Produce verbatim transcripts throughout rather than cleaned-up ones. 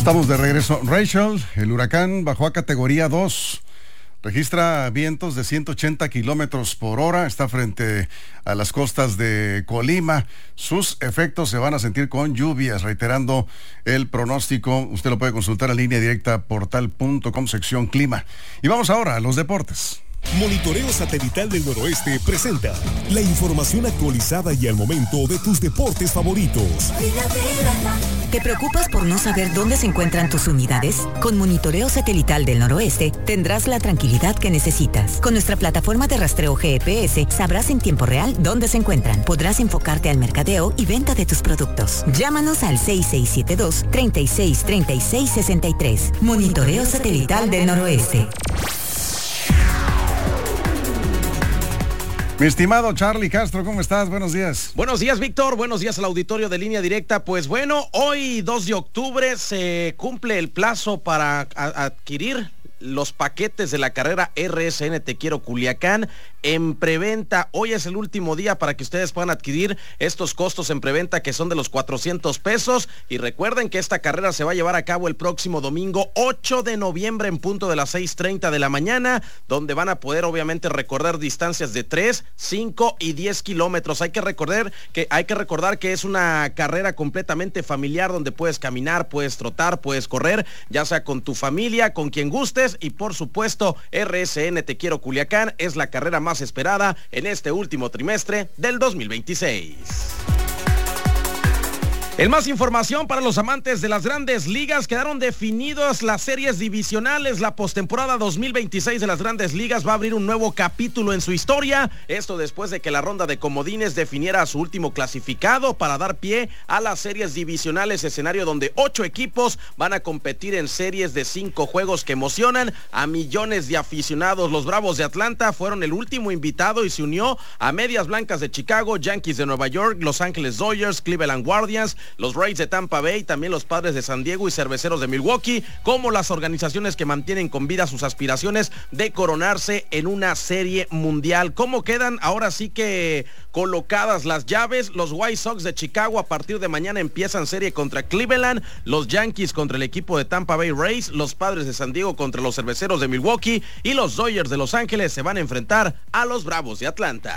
Estamos de regreso. Rachel, el huracán bajó a categoría dos. Registra vientos de ciento ochenta kilómetros por hora. Está frente a las costas de Colima. Sus efectos se van a sentir con lluvias. Reiterando el pronóstico, usted lo puede consultar en línea directa portal punto com, sección clima. Y vamos ahora a los deportes. Monitoreo Satelital del Noroeste presenta la información actualizada y al momento de tus deportes favoritos. ¿Te preocupas por no saber dónde se encuentran tus unidades? Con Monitoreo Satelital del Noroeste tendrás la tranquilidad que necesitas. Con nuestra plataforma de rastreo G P S sabrás en tiempo real dónde se encuentran. Podrás enfocarte al mercadeo y venta de tus productos. Llámanos al seis seis siete dos, tres seis tres seis seis tres. Monitoreo Satelital del Noroeste. Mi estimado Charlie Castro, ¿cómo estás? Buenos días. Buenos días, Víctor. Buenos días al auditorio de Línea Directa. Pues bueno, hoy dos de octubre se cumple el plazo para a- adquirir los paquetes de la carrera R S N Te Quiero Culiacán en preventa. Hoy es el último día para que ustedes puedan adquirir estos costos en preventa, que son de los cuatrocientos pesos. Y recuerden que esta carrera se va a llevar a cabo el próximo domingo ocho de noviembre en punto de las seis treinta de la mañana, donde van a poder obviamente recorrer distancias de tres, cinco y diez kilómetros. Hay que recordar que hay que recordar que es una carrera completamente familiar, donde puedes caminar, puedes trotar, puedes correr, ya sea con tu familia, con quien gustes. Y por supuesto, R S N Te Quiero Culiacán es la carrera más esperada en este último trimestre del dos mil veintiséis. En más información para los amantes de las grandes ligas, quedaron definidas las series divisionales. La postemporada dos mil veintiséis de las grandes ligas va a abrir un nuevo capítulo en su historia. Esto después de que la ronda de comodines definiera a su último clasificado para dar pie a las series divisionales, escenario donde ocho equipos van a competir en series de cinco juegos que emocionan a millones de aficionados. Los Bravos de Atlanta fueron el último invitado y se unió a Medias Blancas de Chicago, Yankees de Nueva York, Los Ángeles Dodgers, Cleveland Guardians, los Rays de Tampa Bay, también los Padres de San Diego y Cerveceros de Milwaukee, como las organizaciones que mantienen con vida sus aspiraciones de coronarse en una serie mundial. ¿Cómo quedan ahora sí que colocadas las llaves? Los White Sox de Chicago a partir de mañana empiezan serie contra Cleveland, los Yankees contra el equipo de Tampa Bay Rays, los Padres de San Diego contra los Cerveceros de Milwaukee y los Dodgers de Los Ángeles se van a enfrentar a los Bravos de Atlanta.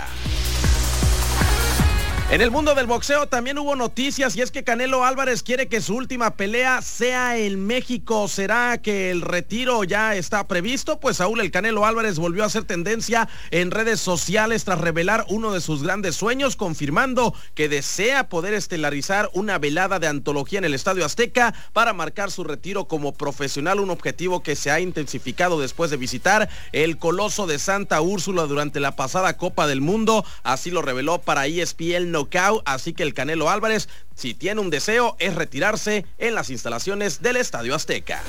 En el mundo del boxeo también hubo noticias, y es que Canelo Álvarez quiere que su última pelea sea en México. ¿Será que el retiro ya está previsto? Pues Saúl el Canelo Álvarez volvió a hacer tendencia en redes sociales tras revelar uno de sus grandes sueños, confirmando que desea poder estelarizar una velada de antología en el Estadio Azteca para marcar su retiro como profesional, un objetivo que se ha intensificado después de visitar el Coloso de Santa Úrsula durante la pasada Copa del Mundo. Así lo reveló para E S P N Knockout, así que el Canelo Álvarez, si tiene un deseo, es retirarse en las instalaciones del Estadio Azteca.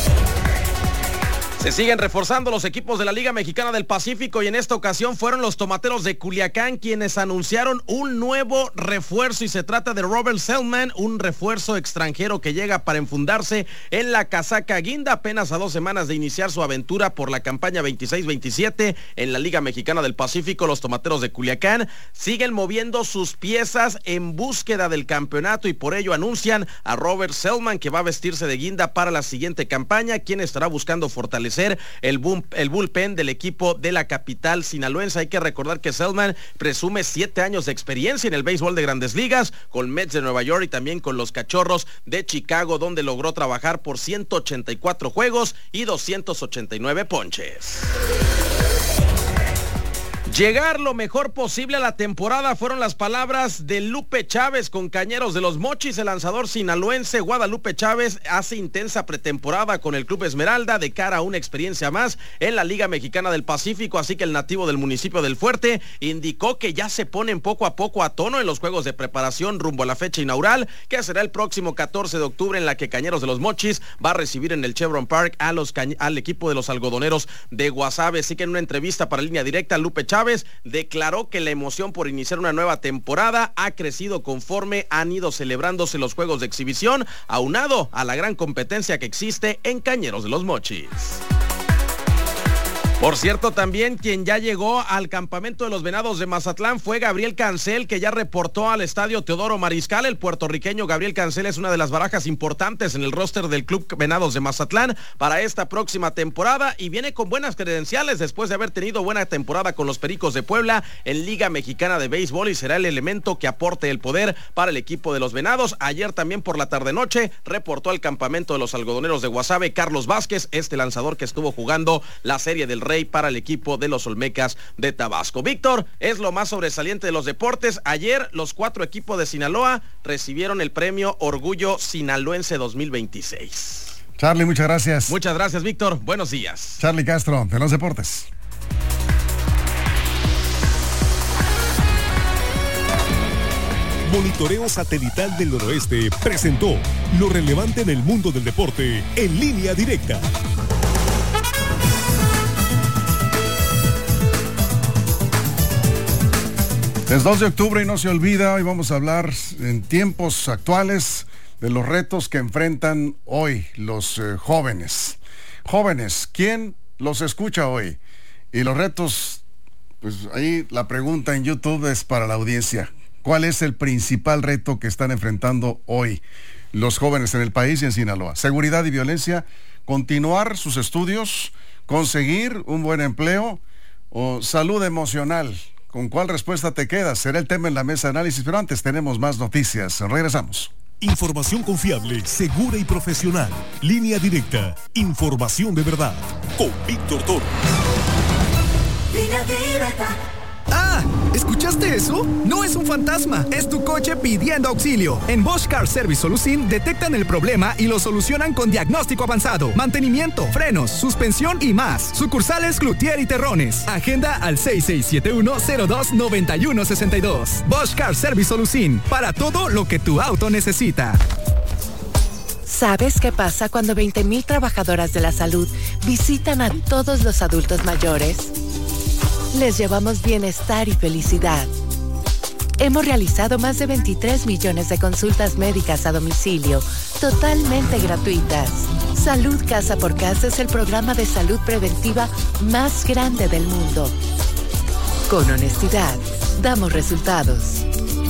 Se siguen reforzando los equipos de la Liga Mexicana del Pacífico y en esta ocasión fueron los Tomateros de Culiacán quienes anunciaron un nuevo refuerzo, y se trata de Robert Selman, un refuerzo extranjero que llega para enfundarse en la casaca guinda apenas a dos semanas de iniciar su aventura por la campaña veintiséis veintisiete en la Liga Mexicana del Pacífico. Los Tomateros de Culiacán siguen moviendo sus piezas en búsqueda del campeonato y por ello anuncian a Robert Selman, que va a vestirse de guinda para la siguiente campaña, quien estará buscando fortalecer el, boom, el bullpen del equipo de la capital sinaloense. Hay que recordar que Selman presume siete años de experiencia en el béisbol de Grandes Ligas con Mets de Nueva York y también con los Cachorros de Chicago, donde logró trabajar por ciento ochenta y cuatro juegos y doscientos ochenta y nueve ponches. Llegar lo mejor posible a la temporada fueron las palabras de Lupe Chávez con Cañeros de los Mochis. El lanzador sinaloense Guadalupe Chávez hace intensa pretemporada con el Club Esmeralda de cara a una experiencia más en la Liga Mexicana del Pacífico, así que el nativo del municipio del Fuerte indicó que ya se ponen poco a poco a tono en los juegos de preparación rumbo a la fecha inaugural, que será el próximo catorce de octubre, en la que Cañeros de los Mochis va a recibir en el Chevron Park a los al equipo de los algodoneros de Guasave. Así que en una entrevista para Línea Directa, Lupe Chávez declaró que la emoción por iniciar una nueva temporada ha crecido conforme han ido celebrándose los juegos de exhibición, aunado a la gran competencia que existe en Cañeros de los Mochis. Por cierto, también quien ya llegó al campamento de los Venados de Mazatlán fue Gabriel Cancel, que ya reportó al estadio Teodoro Mariscal. El puertorriqueño Gabriel Cancel es una de las barajas importantes en el roster del club Venados de Mazatlán para esta próxima temporada y viene con buenas credenciales después de haber tenido buena temporada con los Pericos de Puebla en Liga Mexicana de Béisbol y será el elemento que aporte el poder para el equipo de los Venados. Ayer también por la tarde-noche reportó al campamento de los Algodoneros de Guasave Carlos Vázquez, este lanzador que estuvo jugando la Serie del Rey para el equipo de los Olmecas de Tabasco. Víctor, es lo más sobresaliente de los deportes. Ayer los cuatro equipos de Sinaloa recibieron el premio Orgullo Sinaloense dos mil veintiséis. Charlie, muchas gracias. Muchas gracias, Víctor. Buenos días. Charlie Castro, de los deportes. Monitoreo Satelital del Noroeste presentó lo relevante en el mundo del deporte en línea directa. Es dos de octubre y no se olvida, hoy vamos a hablar en tiempos actuales de los retos que enfrentan hoy los eh, jóvenes. Jóvenes, ¿quién los escucha hoy? Y los retos, pues ahí la pregunta en YouTube es para la audiencia. ¿Cuál es el principal reto que están enfrentando hoy los jóvenes en el país y en Sinaloa? Seguridad y violencia, continuar sus estudios, conseguir un buen empleo o salud emocional. ¿Con cuál respuesta te quedas? Será el tema en la mesa de análisis, pero antes tenemos más noticias. Regresamos. Información confiable, segura y profesional. Línea directa. Información de verdad. Con Víctor Torres. Línea directa. ¡Ah! ¿Escuchaste eso? No es un fantasma, es tu coche pidiendo auxilio. En Bosch Car Service Solution detectan el problema y lo solucionan con diagnóstico avanzado, mantenimiento, frenos, suspensión y más. Sucursales Cloutier y Terrones. Agenda al seis seis siete uno, cero dos, nueve uno seis dos. Bosch Car Service Solution, para todo lo que tu auto necesita. ¿Sabes qué pasa cuando veinte mil trabajadoras de la salud visitan a todos los adultos mayores? Les llevamos bienestar y felicidad. Hemos realizado más de veintitrés millones de consultas médicas a domicilio, totalmente gratuitas. Salud Casa por Casa es el programa de salud preventiva más grande del mundo. Con honestidad, damos resultados.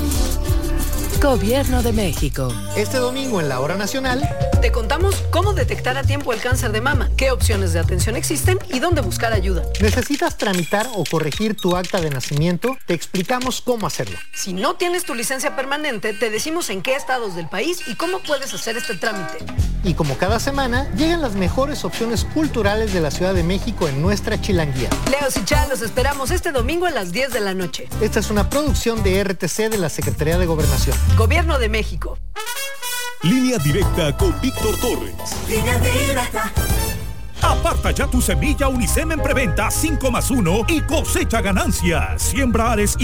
Gobierno de México. Este domingo en la Hora Nacional te contamos cómo detectar a tiempo el cáncer de mama, qué opciones de atención existen y dónde buscar ayuda. ¿Necesitas tramitar o corregir tu acta de nacimiento? Te explicamos cómo hacerlo. Si no tienes tu licencia permanente, te decimos en qué estados del país y cómo puedes hacer este trámite. Y como cada semana, llegan las mejores opciones culturales de la Ciudad de México en nuestra Chilanguía. Leos y Chá, los esperamos este domingo a las diez de la noche. Esta es una producción de R T C de la Secretaría de Gobernación. Gobierno de México. Línea directa con Víctor Torres. Línea directa. Aparta ya tu semilla Unicem en preventa cinco más uno y cosecha ganancias. Siembra Ares y